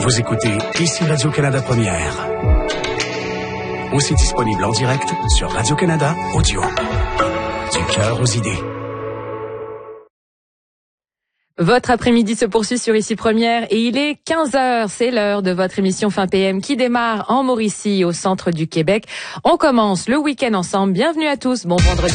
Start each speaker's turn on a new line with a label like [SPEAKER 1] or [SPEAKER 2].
[SPEAKER 1] Vous écoutez ici Radio-Canada Première. Aussi disponible en direct sur Radio-Canada Audio. Du cœur aux idées.
[SPEAKER 2] Votre après-midi se poursuit sur Ici Première et il est 15h. C'est l'heure de votre émission Fin PM qui démarre en Mauricie, au centre du Québec. On commence le week-end ensemble. Bienvenue à tous. Bon vendredi.